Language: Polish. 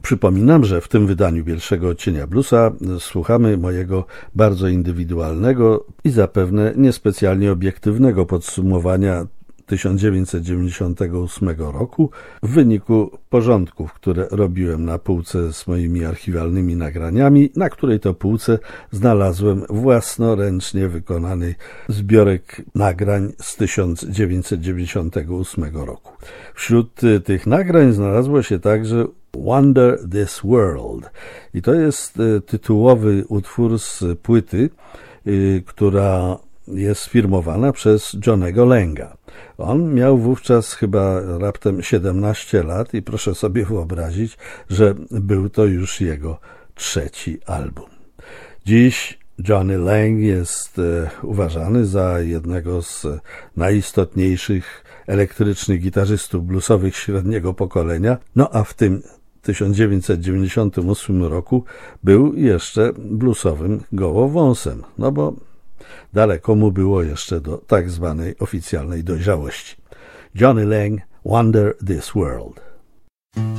Przypominam, że w tym wydaniu pierwszego odcienia bluesa słuchamy mojego bardzo indywidualnego i zapewne niespecjalnie obiektywnego podsumowania 1998 roku w wyniku porządków, które robiłem na półce z moimi archiwalnymi nagraniami, na której to półce znalazłem własnoręcznie wykonany zbiorek nagrań z 1998 roku. Wśród tych nagrań znalazło się także Wonder This World i to jest tytułowy utwór z płyty, która jest firmowana przez Johnnego Langa. On miał wówczas chyba raptem 17 lat i proszę sobie wyobrazić, że był to już jego trzeci album. Dziś Johnny Lang jest uważany za jednego z najistotniejszych elektrycznych gitarzystów bluesowych średniego pokolenia, no a w tym 1998 roku był jeszcze bluesowym gołowąsem, no bo daleko mu było jeszcze do tak zwanej oficjalnej dojrzałości. Johnny Lang, Wonder This World.